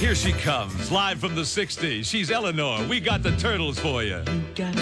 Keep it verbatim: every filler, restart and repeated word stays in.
Here she comes, live from the sixties. She's Eleanor. We got the turtles for you. You got